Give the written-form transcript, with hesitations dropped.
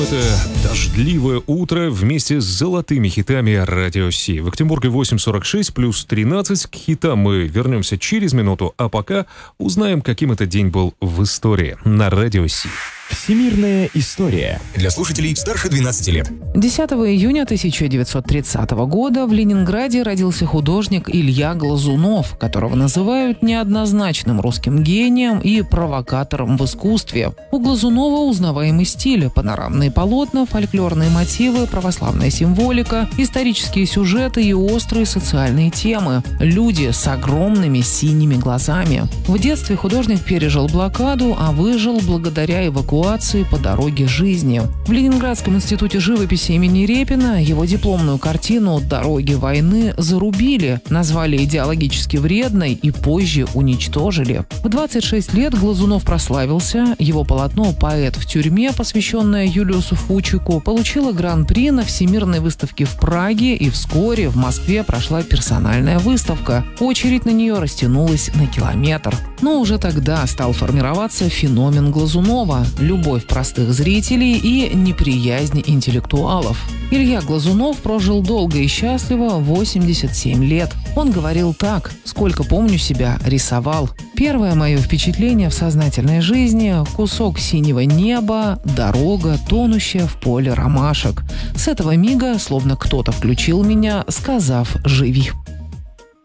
это дождливое утро вместе с золотыми хитами Радио Си. В Екатеринбурге 8:46 плюс 13. К хитам мы вернемся через минуту, а пока узнаем, каким этот день был в истории на Радио Си. Всемирная история. Для слушателей старше 12 лет. 10 июня 1930 года в Ленинграде родился художник Илья Глазунов, которого называют неоднозначным русским гением и провокатором в искусстве. У Глазунова узнаваемый стиль, панорамные полотна, фольклорные мотивы, православная символика, исторические сюжеты и острые социальные темы. Люди с огромными синими глазами. В детстве художник пережил блокаду, а выжил благодаря эвакуации по дороге жизни. В Ленинградском институте живописи имени Репина его дипломную картину «Дороги войны» зарубили, назвали идеологически вредной и позже уничтожили. В 26 лет Глазунов прославился. Его полотно «Поэт в тюрьме», посвященное Юлиусу Фучику, получило гран-при на Всемирной выставке в Праге, и вскоре в Москве прошла персональная выставка. Очередь на нее растянулась на километр. Но уже тогда стал формироваться феномен Глазунова – любовь простых зрителей и неприязнь интеллектуалов. Илья Глазунов прожил долго и счастливо 87 лет. Он говорил так: «Сколько помню себя, рисовал. Первое мое впечатление в сознательной жизни – кусок синего неба, дорога, тонущая в поле ромашек. С этого мига словно кто-то включил меня, сказав: живи».